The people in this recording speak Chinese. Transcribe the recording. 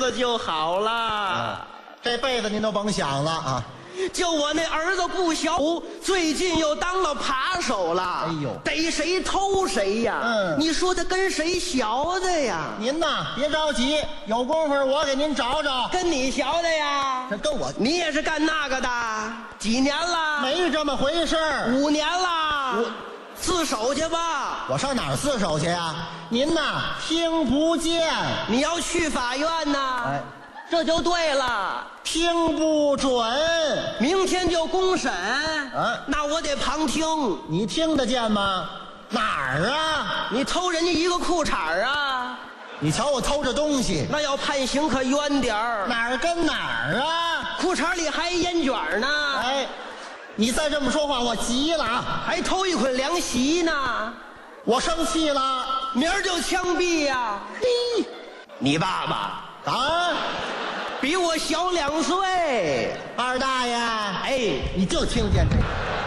子就好了。 这辈子您都甭想了啊！ 就我那儿子顾小虎，最近又当了扒手了。 哎呦逮谁偷谁呀！你说他跟谁学的呀？ 您呐，别着急，有功夫我给您找找。 跟你学的呀？ 这跟我你也是干那个的？几年了？ 没这么回事儿。 5年了。自首去吧。 我上哪儿自首去呀？您呐，听不见。 你要去法院呐？ 哎， 这就对了。 听不准。 明天就公审。那我得旁听。 你听得见吗？哪儿啊？ 你偷人家一个裤衩啊？ 你瞧我偷着东西， 那要判刑可冤点儿。 哪儿跟哪儿啊？ 裤衩里还烟卷呢。 哎，你再这么说话，我急了啊！ 还偷一捆凉席呢。 我生气了， 明儿就枪毙呀！嘿，你爸爸啊， 比我小2岁。 二大爷， 哎， 你就听见这个。